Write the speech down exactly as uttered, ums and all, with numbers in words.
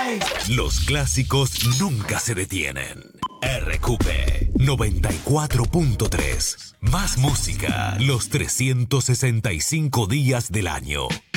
Los clásicos nunca se detienen. R Q P noventa y cuatro punto tres. Más música los trescientos sesenta y cinco días del año.